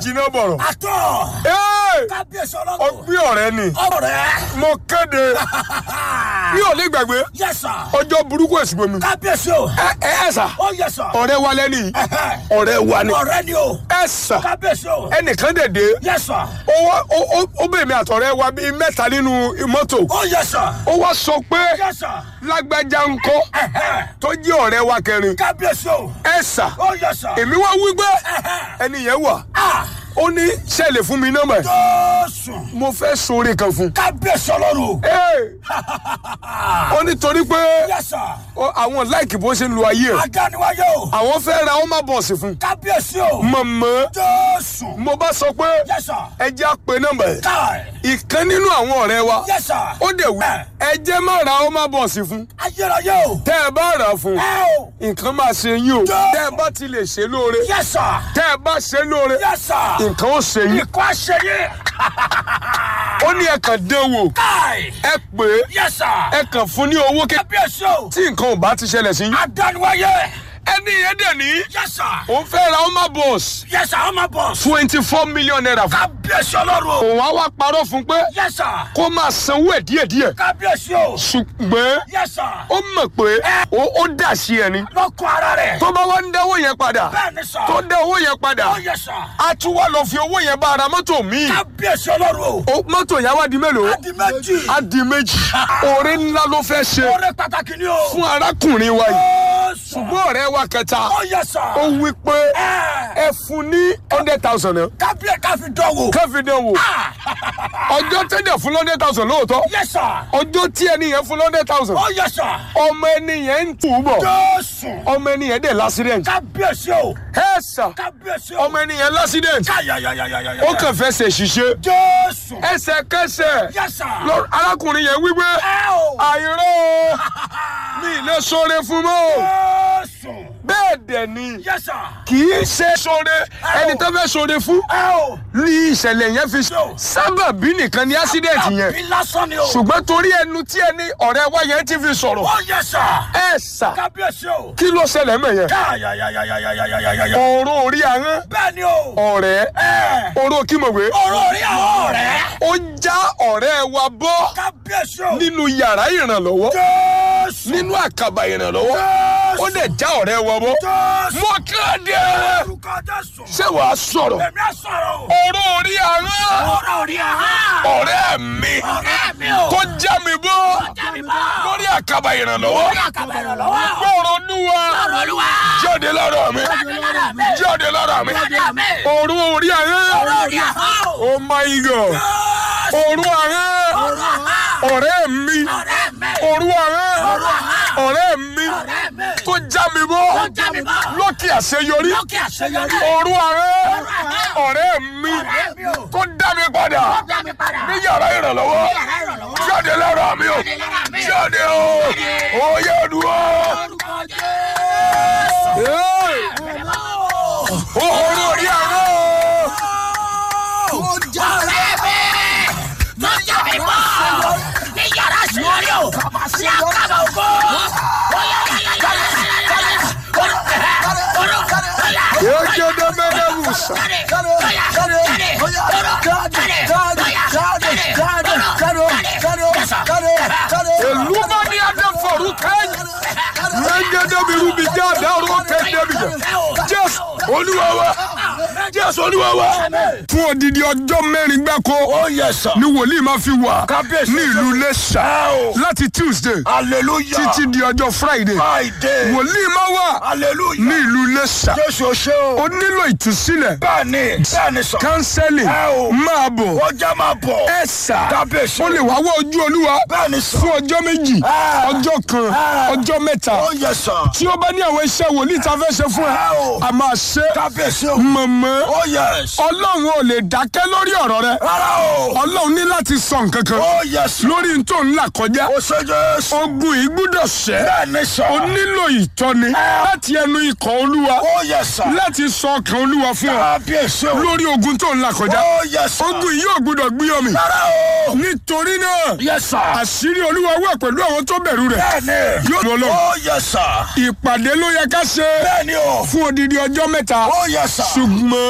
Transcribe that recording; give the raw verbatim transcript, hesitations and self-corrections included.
jiná bọ̀rọ̀. àtọ̀. ee kábíyèsí ọlọ́run. ọgbẹ́ ọ̀rẹ́ ni. ọ̀rẹ́. mo kéde. mi ò ní gbàgbé. yes sir. ọjọ́ burúkú èsì gbomi. kábíyèsí o. ẹ ẹ sà. ó yes sir. ọ̀rẹ́ wa lẹ́ni. ọ̀rẹ́ wa ni. ọ̀rẹ́ ni o. ẹ sà. kábíyèsí o. ẹnìkan dèdè. yes sir. ó wá ó ó bẹ̀ mí àtọ̀rẹ́ wa bíi mẹ́ta nínú mọ́tò. ó yes sir. ó wá sọ pé yes sir. lágbájá ńkọ́ tó jẹ́ ọ̀rẹ́ wa kẹrin. kábíyèsí o. ẹ sà. ó yes sir. èmi wá wí pé ẹni yẹn wà. ó ní ṣẹlẹ̀ fún mi nọ́mbà. jọ́sùn. mo fẹ́ sóore kan fún. kábíyèsí ọlọ́run. ó ní torí pé yes sir. àwọn láìkì bó ṣe ń lo ayé ẹ̀. adániwáyé o. àwọn fẹ́ ra ọmọ bọ̀ọ̀sì fún. kábíyèsí o. mọ̀mọ́. jọ́sùn. mo bá sọ pé yes sir. ẹ jẹ́ àpè nọ́mbà ẹ̀. káì. ìkan nínú àwọn ọ̀rẹ́ wa. yes sir. ó dẹ̀ wí ẹ jẹ́ má ra ọmọ bọ̀ọ̀sì fún. ayérayé o. tẹ́ ẹ bá rà fún ẹ o. nǹkan máa ṣe yín o. tẹ́ ẹ bá ti lè ṣe lóore. yes sir. tẹ́ ẹ bá ṣe lóore. yes sir. nǹkan ó ṣe yín. ikú àṣeyẹ. ó ní ẹ kàn dán wò. káì. ẹ pè é. yes sir. ẹ kàn fún ní owó kékeré. kábíyèsí o. tí nǹkan ò bá ti ṣẹlẹ̀ sí yín. adániwáyé. ẹni yẹn dẹ̀ ní. yes sir. òun fẹ́ ra ọmọ bọ̀ọ̀sì. yes sir. ọmọ bọ̀. twenty four million naira fún. kábíyèsí ọlọ́run. òun á wá parọ́ fún pé yes sir. kó máa sanwó ẹ̀ díẹ̀díẹ̀. kábíyèsí o. ṣùgbọ́n yes sir. ó mọ̀ pé ó ó dà sí ẹni. lọ́kọ̀ ara rẹ̀. tó bá wá ń dáwó yẹn padà. bẹ́ẹ̀ni sir. tó dá owó yẹn padà. ó yes sir. a tún wá lọ fi owó yẹn bá ara mọ́tò míì. kábíyèsí ọlọ́run. o mọ́tò yẹn wá di mélòó. adi méjì. á di méjì. oore ńlá ló fẹ́ ṣe ọ̀rẹ́ pàtàkì ni o. fún arákùnrin wa yìí. ó sọ. ṣùgbọ́n ọ̀rẹ́ wa kẹta ó yes sir. ó wí pé ẹ fún ní hundred thousand náà. kábíyè káfí dánwò. káfí dánwò. ọjọ́ tẹ́lẹ̀ fún hundred thousand lóòótọ́. yes sir. ọjọ́ tí ẹni yẹn fún hundred thousand. ó yes sir. ọmọ ẹni yẹn ń tù ú bọ̀. jọ́sùn. ọmọ ẹni yẹn dẹ̀ l'accident. kábíyèsí o. ẹ sà. kábíyèsí o. ọmọ ẹni yẹn l'accident. káyàyàyàyàyà. ó kàn fẹ́ ṣe ṣiṣẹ́. jọ́sùn. ẹsẹ̀kẹsẹ̀ yes sir. lọ arákùnrin yẹn wípé ẹ o. àìró o mi lè ṣoore fún mọ́ o. jọ́sùn. bẹ́ẹ̀ dẹ̀ ni yes sir. kì í ṣe ṣoore ẹni tó fẹ́ ṣoore fún ẹ o. ní ìṣẹ̀lẹ̀ yẹn fi sábàbí nìkan ní accident yẹn. àbí lásán ni o. ṣùgbọ́n torí ẹnu tí ẹni ọ̀rẹ́ wa yẹn ti fi sọ̀rọ̀. ó yes sir. ẹ sà kábíyèsí o. kí ló ṣẹlẹ̀ mọ̀ yẹn. káyàyàyàyàyàyàyà. oró orí ahọ́n bẹ́ẹ̀ ni o. ọ̀rẹ́ ẹ. oró kí mo wé. ọ̀rọ̀ orí àwọn ọ̀rẹ́. ó já ọ̀rẹ́ wa bọ́ kábíyèsí o. nínú yàrá ìrànlọ́wọ́ jọ́sùn. nínú àkàbà ìrànlọ́wọ́ ó dẹ̀ já ọ̀rẹ́ wa bọ́. jọ́sùn. mo kéde orúkọ jésù. ṣé wàá sọ̀rọ̀. èmi á sọ̀rọ̀ o. oró orí ahọ́n ọ̀rọ̀ orí àwọn. ọ̀rẹ́ mi ọ̀rẹ́ mi o. tó já mi bọ́ jáde bá. lórí àkàbà ìrànlọ́wọ́ orí àkàbà ìrànlọ́wọ́. gbọ́rọ̀ olúwa ọ̀rọ̀ olúwa. jáde lára mi jáde lára mi oró orí ahọ́n ọ̀rọ̀ orí àwọn. oh my god oró ahọ́n ọ̀rọ̀ àwọn. ọ̀rẹ́ mi ọ̀rẹ́ mi. oró ahọ́n ọ̀rọ̀ àwọn. ọ̀rẹ́ mi ọ̀rẹ́ mi. tó já mi bọ́ tó já mi bọ́. lókè àṣeyọrí lókè àṣeyọrí. oró ahọ́n ahọ́n. ọ̀rẹ́ mi ọ̀rẹ́ mi o. tó dá mi padà tó já mi padà. ní yàrá ìrànlọ́wọ́ yàrá ìrànlọ́wọ́. jáde lára mi o jáde lára mi. jáde o oyè dúró orúkọ jésù. oró orí ahọ́n ọ̀rẹ́ mi tó já mi bọ́ ní yàrá àṣeyọrí o. sí àkàbà ògo. Yegede medebusa. Eluma ni adaforu kai. Yegede biru bija daro kende bija. Jésù Olúwa wa. Jésù Olúwa wa. Fún odidi ọjọ́ mẹ́rin gbáko. Oh yes sir. Ni wòlíì máa fi wà Kábíyèsí. ní ìlú Iléṣà láti Tuesday hallelujah. títí di ọjọ́ Friday. Friday. Wòlíì máa wà hallelujah. ní ìlú Iléṣà. Jésù ṣe o. Ó nílò ìtúsílẹ̀. bẹ́ẹ̀ni bẹ́ẹ̀ni sọ. Kánsẹ́lì Ẹ o. máa bọ̀. ó jẹ́ máa bọ̀. Ẹ sà. Kábíyèsí. Ó lè wá wá ojú Olúwa bẹ́ẹ̀ni sọ. fún ọjọ́ méjì, Ah. ọjọ́ kan, Ah. ọjọ́ mẹ́ta. ó yẹ sọ. Tí ó bá ní àwọn iṣẹ́ wòlíì tá a fẹ́ ṣe fún ẹ, Ẹ o. a máa ṣe. Kábíyèsí o. Mọ̀mọ́, ó yẹ sọ. Ọlọ́run ò lè dákẹ́ lórí ọ̀rọ̀ rẹ. rárá o. Ọlọ́run ní láti sọ nǹkan kan ó yẹ sọ. lórí n tó ń là kọjá. ó ṣe Jésù. Ogun yìí gbúdọ̀ ṣẹ́. bẹ́ẹ̀ni sọ. O nílò ìtọ́ni láti ẹnu ikọ̀ Olúwa ó yẹ sọ. láti sọ ọkàn Olúwa fún ọ Kábíyèsí o. lórí ogun tó ń là kọjá. ó yẹ sọ. Ogun yìí ò gbúdọ̀ gbé ọmì. rárá o. Nítorí náà, yẹ sọ. àṣírí Olúwa wà pẹ̀lú àwọn tó bẹ̀rù rẹ̀. bẹ́ẹ̀ni. Yóò lọ lọ. ó yẹ sọ. Ìpàdé ló yẹ ká ṣe bẹ́ẹ̀ni o. fún odidi ọjọ́ mẹ́ta. ó yẹ sọ. Ṣùgbọ́n